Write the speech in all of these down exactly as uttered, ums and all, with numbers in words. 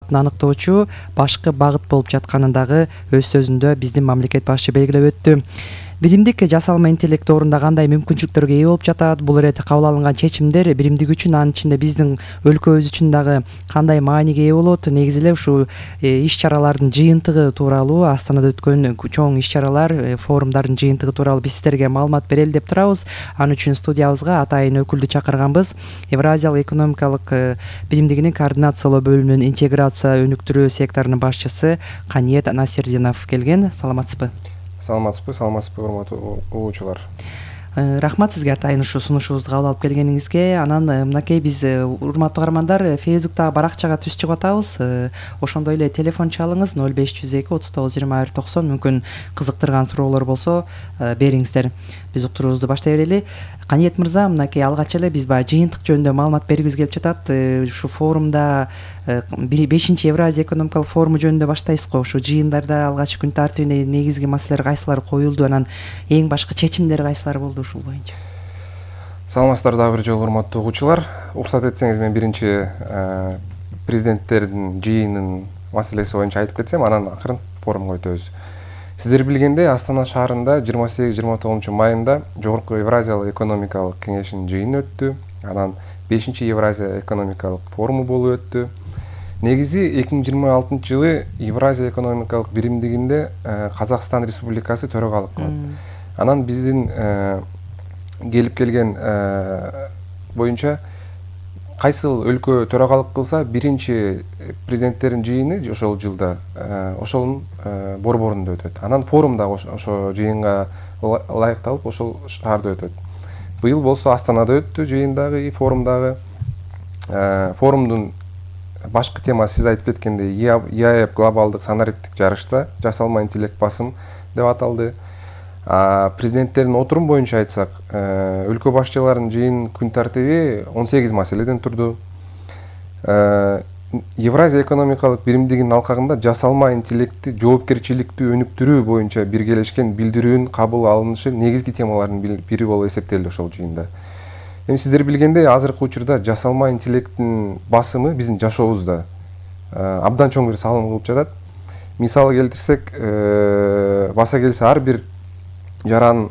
талаптын аныктоочу башкы багыт болуп жатканын дагы өз сөзүндө биздин мамлекет башчы белгилеп өттү. Биримдик жасалма интеллект орунда кандай мүмкүнчүлүктөргө ээ болуп жатат, бул иретте кабыл алынган чечимдер биримдик үчүн, анын ичинде биздин өлкөбүз үчүн дагы кандай мааниге ээ болот? Негизи эле ушул иш чаралардын жыйынтыгы тууралуу, Астанада өткөн чоң иш чаралар, форумдардын жыйынтыгы тууралуу биз сиздерге маалымат берели деп турабыз. Анын үчүн студиябызга атайын өкүлдү чакырганбыз. Евразиялык экономикалык биримдигинин координациялоо бөлүмүнүн интеграция өнүктүрүү секторунун башчысы Каниет Насирдинов келген. Саламатсызбы? Саламатсызбы, саламатсызбы, урматтуу угуучулар. Рахмат сизге атайын ушул сунушубузду кабыл алып келгениңизге. Анан мынакей биз, урматтуу каармандар, Фейсбуктагы баракчага түз чыгып атабыз. Ошондой эле телефон чалыңыз ноль беш жүз эки отуз тогуз жыйырма бир токсон. Мүмкүн кызыктырган суроолор болсо бериңиздер. Биз уктуруубузду баштай берели. Каниет мырза, мынакей алгач эле биз баягы жыйынтык жөнүндө маалымат бергибиз келип жатат. Ушу форумда бешинчи Евразия экономикалык форуму жөнүндө баштайсыз го. Ушу жыйындарда алгач күн тартибине негизги маселелер кайсылары коюлду, анан эң башкы чечимдер кайсылары болду ушул боюнча? Саламатсыздар дагы бир жолу, урматтуу угуучулар. Уруксат этсеңиз, мен биринчи президенттердин жыйынынын маселеси боюнча айтып кетсем, анан акырын форумга өтөбүз. Сиздер билгендей, Астана шаарында жыйырма сегиз жыйырма тогузунчу майында Жогорку Евразиялык экономикалык кеңешинин жыйыны өттү. Анан бешинчи Евразия экономикалык форуму болуп өттү. Негизи эки миң жыйырма алтынчы жылы Евразия экономикалык биримдигинде Казакстан Республикасы төрагалык кылат. Анан биздин келип келген боюнча кайсыл өлкө төрагалык кылса, биринчи президенттердин жыйыны ошол жылда ошонун борборунда өтөт. Анан форум да ошо жыйынга ылайыкталып ошол шаарда өтөт. Быйыл болсо Астанада өттү жыйын дагы, форум дагы. Форумдун башкы темасы сиз айтып кеткендей и а э глобалдык санариптик жарышта жасалма интеллект басым деп аталды. Президенттердин отурум боюнча айтсак, өлкө башчыларынын жыйын күн тартиби он сегиз маселеден турду. Евразия экономикалык биримдигинин алкагында жасалма интеллектти жоопкерчиликтүү өнүктүрүү боюнча биргелешкен билдирүүнүн кабыл алынышы негизги темалардын бири болуп эсептелди ошол жыйында. Эми сиздер билгендей, азыркы учурда жасалма интеллекттин басымы биздин жашообузда абдан чоң бир салым кылып жатат. Мисалы келтирсек, баса келсе ар бир жаран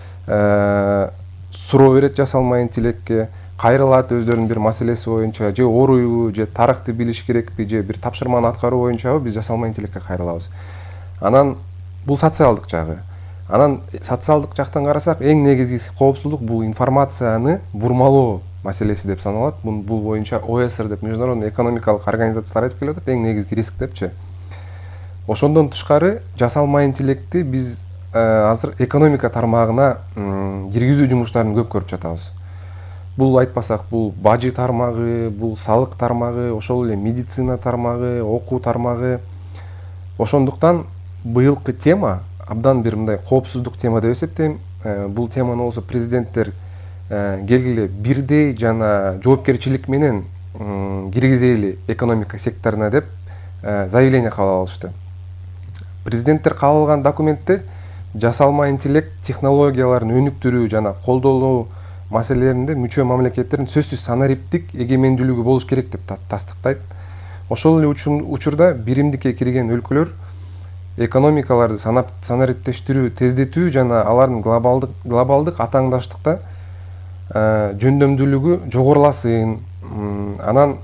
суроо берет жасалма интеллектке, кайрылат өздөрүнүн бир маселеси боюнча, же оруйбу, же тарыхты билиш керекпи, же бир тапшырманы аткаруу боюнча биз жасалма интеллектке кайрылабыз. Анан бул социалдык жагы. Анан социалдык жактан карасак, эң негизги коопсуздук бул информацияны бурмалоо маселеси деп саналат. Бул боюнча о э эс эр деп международный экономикалык организациялар айтып келет, эң негизги риск депчи. Ошондон тышкары жасалма интеллектти биз азыр экономика тармагына киргизүү жумуштарын көп көрүп жатабыз. Бул айтпасак, бул бажы тармагы, бул салык тармагы, ошол эле медицина тармагы, окуу тармагы. Ошондуктан быйылкы тема абдан бир мындай коопсуздук тема деп эсептейм. Бул теманы болсо президенттер келгиле бирдей жана жоопкерчилик менен киргизели экономика секторуна деп заявление кабыл алышты. Президенттер кабыл алган документте жасалма интеллект технологияларын өнүктүрүү жана колдонуу маселелеринде мүчө мамлекеттердин сөзсүз санариптик эгемендүүлүгү болуш керек деп тастыктайт. Ошол эле учурда биримдикке кирген өлкөлөр экономикаларды санариптештирүү, тездетүү жана алардын глобалдык глобалдык атааңдаштыкта жөндөмдүүлүгү жогоруласын. Анан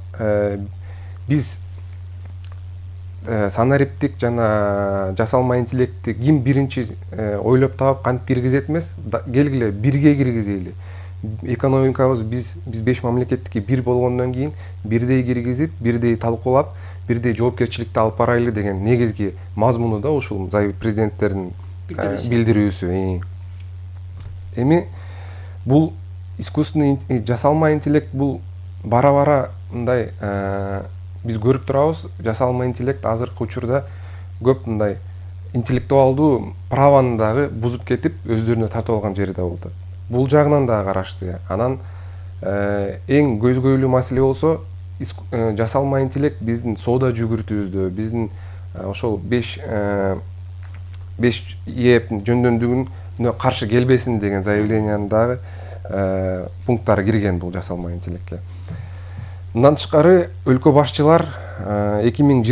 биз санариптик жана жасалма интеллектти ким биринчи ойлоп таап кантип киргизет эмес, келгиле бирге киргизели. Экономикабыз биз биз беш мамлекеттики бир болгондон кийин бирдей киргизип, бирдей талкуулап, бирдей жоопкерчиликти алып барайлы деген негизги мазмуну да ушул президенттердин билдирүүсү. Эми бул искусственный жасалма интеллект бул бара-бара мындай биз көрүп турабыз, жасалма интеллект азыркы учурда көп мындай интеллектуалдуу праваны дагы бузуп кетип, өздөрүнө тартып алган жери да болду. Бул жагынан дагы карашты. Анан эң көзгөйлүү маселе болсо жасалма интеллект биздин соода жүгүртүүбүздө, биздин ошол беш беш и эптин жөндөмдүгүнө каршы келбесин деген заявлениянын дагы пункттары кирген бул жасалма интеллектке. Мындан тышкары өлкө башчылар эки миң